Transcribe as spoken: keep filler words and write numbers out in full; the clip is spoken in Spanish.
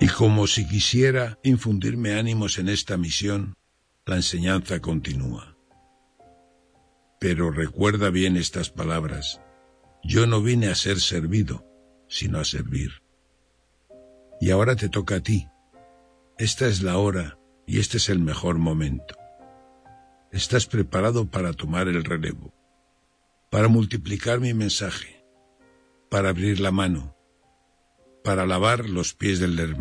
como si quisiera infundirme ánimos en esta misión, la enseñanza continúa. Pero recuerda bien estas palabras. Yo no vine a ser servido, sino a servir. Y ahora te toca a ti. Esta es la hora y este es el mejor momento. Estás preparado para tomar el relevo, para multiplicar mi mensaje, para abrir la mano, para lavar los pies del hermano.